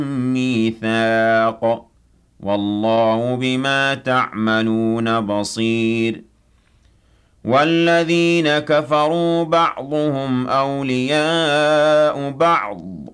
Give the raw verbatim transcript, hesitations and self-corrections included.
ميثاق والله بما تعملون بصير والذين كفروا بعضهم أولياء بعض